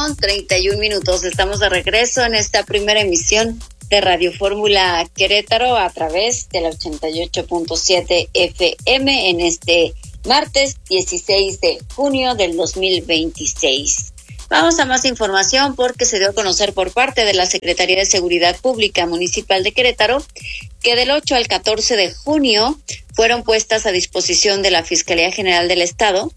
8:31. Estamos de regreso en esta primera emisión de Radio Fórmula Querétaro a través de la 88.7 FM en este martes 16 de junio del 2026. Vamos a más información porque se dio a conocer por parte de la Secretaría de Seguridad Pública Municipal de Querétaro que del 8 al 14 de junio fueron puestas a disposición de la Fiscalía General del Estado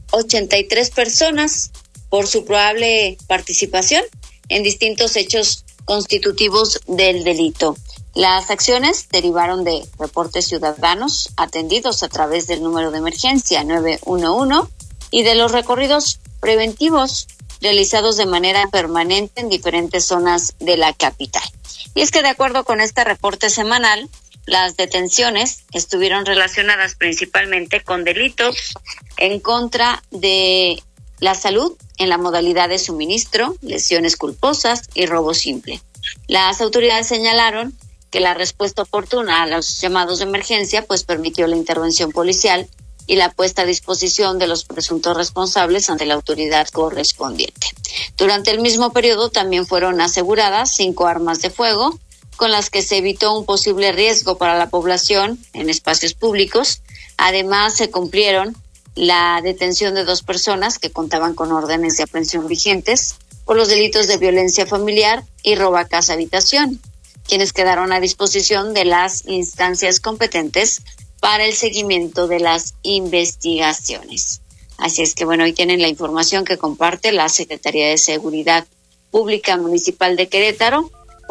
83 personas por su probable participación en distintos hechos constitutivos del delito. Las acciones derivaron de reportes ciudadanos atendidos a través del número de emergencia 911 y de los recorridos preventivos realizados de manera permanente en diferentes zonas de la capital. Y es que de acuerdo con este reporte semanal, las detenciones estuvieron relacionadas principalmente con delitos en contra de la salud en la modalidad de suministro, lesiones culposas y robo simple. Las autoridades señalaron que la respuesta oportuna a los llamados de emergencia pues permitió la intervención policial y la puesta a disposición de los presuntos responsables ante la autoridad correspondiente. Durante el mismo periodo también fueron aseguradas 5 armas de fuego con las que se evitó un posible riesgo para la población en espacios públicos. Además, se cumplieron la detención de 2 personas que contaban con órdenes de aprehensión vigentes por los delitos de violencia familiar y roba casa habitación, quienes quedaron a disposición de las instancias competentes para el seguimiento de las investigaciones. Así es que hoy tienen la información que comparte la Secretaría de Seguridad Pública Municipal de Querétaro,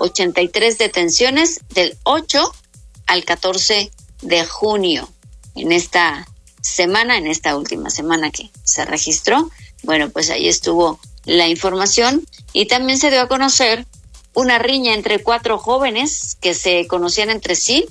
83 detenciones del 8 al 14 de junio. En esta semana, en esta última semana que se registró, pues ahí estuvo la información y también se dio a conocer una riña entre 4 jóvenes que se conocían entre sí.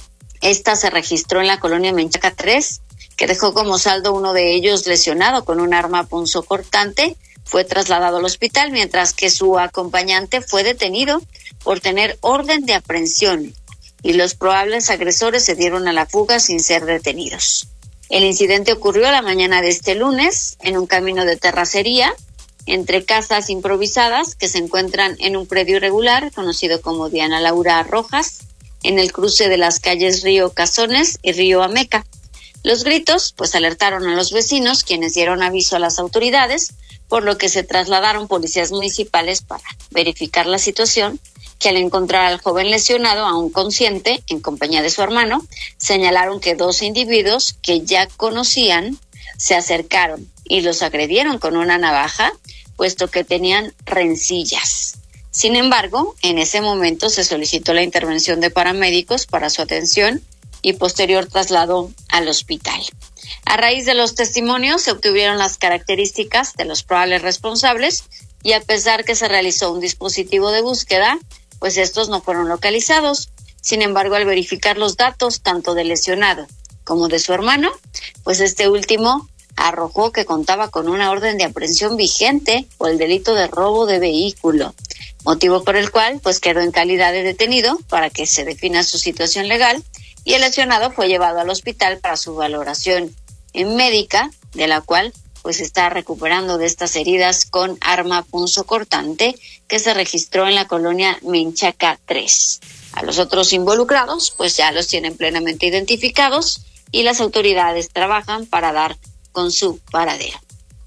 Esta se registró en la colonia Menchaca 3, que dejó como saldo uno de ellos lesionado con un arma punzocortante. Fue trasladado al hospital, mientras que su acompañante fue detenido por tener orden de aprehensión y los probables agresores se dieron a la fuga sin ser detenidos. El incidente ocurrió la mañana de este lunes en un camino de terracería entre casas improvisadas que se encuentran en un predio irregular conocido como Diana Laura Rojas, en el cruce de las calles Río Cazones y Río Ameca. Los gritos alertaron a los vecinos, quienes dieron aviso a las autoridades, por lo que se trasladaron policías municipales para verificar la situación, que al encontrar al joven lesionado aún consciente en compañía de su hermano, señalaron que 2 individuos que ya conocían se acercaron y los agredieron con una navaja, puesto que tenían rencillas. Sin embargo, en ese momento se solicitó la intervención de paramédicos para su atención y posterior traslado al hospital. A raíz de los testimonios se obtuvieron las características de los probables responsables y a pesar que se realizó un dispositivo de búsqueda, estos no fueron localizados. Sin embargo, al verificar los datos tanto del lesionado como de su hermano, este último arrojó que contaba con una orden de aprehensión vigente por el delito de robo de vehículo, motivo por el cual quedó en calidad de detenido para que se defina su situación legal y el lesionado fue llevado al hospital para su valoración médica, de la cual está recuperando de estas heridas con arma punzocortante que se registró en la colonia Menchaca 3. A los otros involucrados ya los tienen plenamente identificados y las autoridades trabajan para dar con su paradero.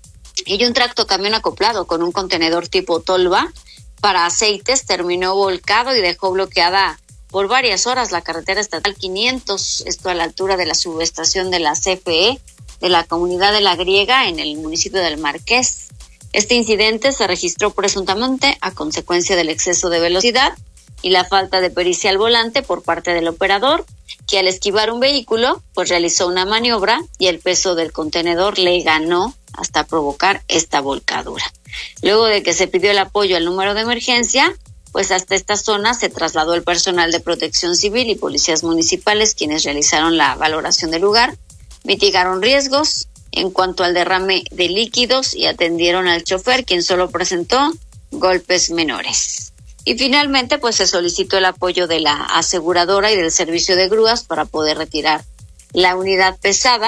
Y un tractocamión acoplado con un contenedor tipo tolva para aceites terminó volcado y dejó bloqueada por varias horas la carretera estatal 500, esto a la altura de la subestación de la CFE de la comunidad de La Griega en el municipio del Marqués. Este incidente se registró presuntamente a consecuencia del exceso de velocidad y la falta de pericia al volante por parte del operador, que al esquivar un vehículo, realizó una maniobra y el peso del contenedor le ganó hasta provocar esta volcadura. Luego de que se pidió el apoyo al número de emergencia, hasta esta zona se trasladó el personal de protección civil y policías municipales, quienes realizaron la valoración del lugar, mitigaron riesgos en cuanto al derrame de líquidos y atendieron al chofer, quien solo presentó golpes menores. Y finalmente, se solicitó el apoyo de la aseguradora y del servicio de grúas para poder retirar la unidad pesada,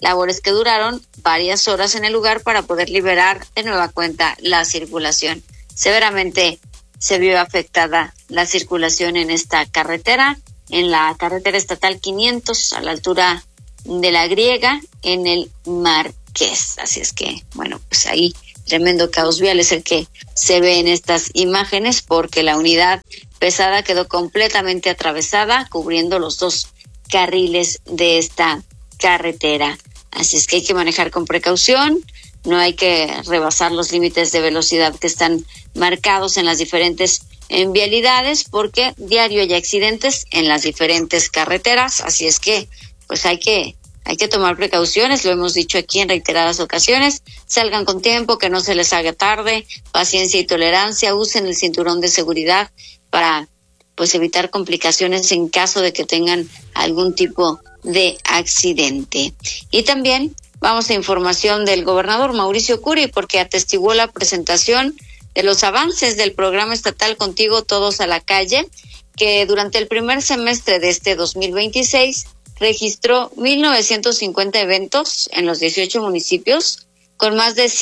labores que duraron varias horas en el lugar para poder liberar de nueva cuenta la circulación. Severamente se vio afectada la circulación en esta carretera, en la carretera estatal 500, a la altura de La Griega, en el Marqués. Así es que, bueno, pues ahí tremendo caos vial es el que se ve en estas imágenes, porque la unidad pesada quedó completamente atravesada, cubriendo los dos carriles de esta carretera. Así es que hay que manejar con precaución, no hay que rebasar los límites de velocidad que están marcados en las diferentes vialidades, porque diario hay accidentes en las diferentes carreteras. Así es que pues hay que tomar precauciones, lo hemos dicho aquí en reiteradas ocasiones. Salgan con tiempo, que no se les haga tarde, paciencia y tolerancia, usen el cinturón de seguridad para pues evitar complicaciones en caso de que tengan algún tipo de accidente. Y también vamos a información del gobernador Mauricio Curi, porque atestiguó la presentación de los avances del programa estatal Contigo Todos a la Calle, que durante el primer semestre de este 2026 registró 1,950 eventos en los 18 municipios, con más de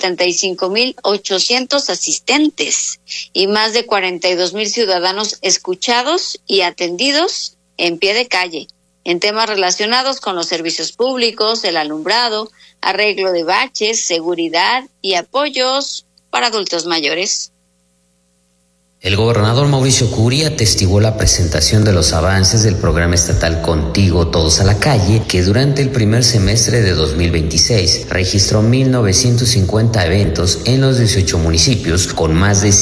175,800 asistentes y más de 42,000 ciudadanos escuchados y atendidos en pie de calle, en temas relacionados con los servicios públicos, el alumbrado, arreglo de baches, seguridad y apoyos para adultos mayores. El gobernador Mauricio Curi atestiguó la presentación de los avances del programa estatal Contigo Todos a la Calle, que durante el primer semestre de 2026 registró 1,950 eventos en los 18 municipios, con más de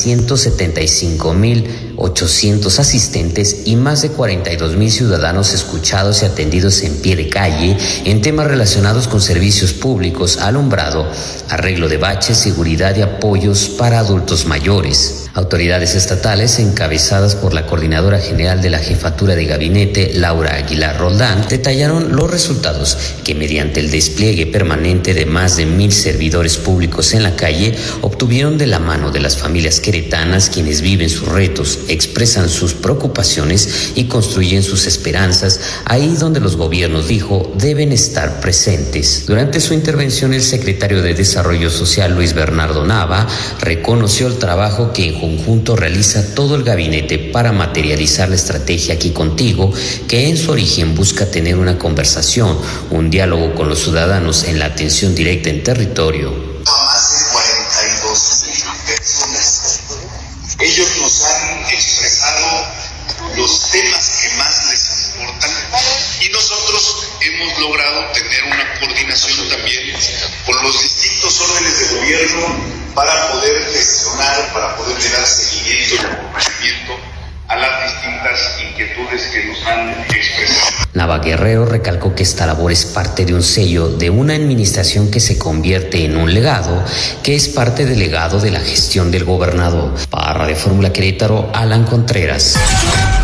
175,800 asistentes y más de 42,000 ciudadanos escuchados y atendidos en pie de calle en temas relacionados con servicios públicos, alumbrado, arreglo de baches, seguridad y apoyos para adultos mayores. Autoridades estatales, encabezadas por la Coordinadora General de la Jefatura de Gabinete, Laura Aguilar Roldán, detallaron los resultados que, mediante el despliegue permanente de más de 1,000 servidores públicos en la calle, obtuvieron de la mano de las familias queretanas, quienes viven sus retos, expresan sus preocupaciones y construyen sus esperanzas, ahí donde los gobiernos, dijo, deben estar presentes. Durante su intervención, el secretario de Desarrollo Social, Luis Bernardo Nava, reconoció el trabajo que en conjunto realiza todo el gabinete para materializar la estrategia Aquí Contigo, que en su origen busca tener una conversación, un diálogo con los ciudadanos en la atención directa en territorio. Más de 42,000 personas. Ellos nos han expresado los temas que más les importan y nosotros hemos logrado tener una coordinación también con los distintos órdenes de gobierno para poder gestionar, para poder dar seguimiento y acompañamiento a las distintas inquietudes que nos han expresado. Nava Guerrero recalcó que esta labor es parte de un sello de una administración que se convierte en un legado, que es parte del legado de la gestión del gobernador. Para Radio Fórmula Querétaro, Alan Contreras.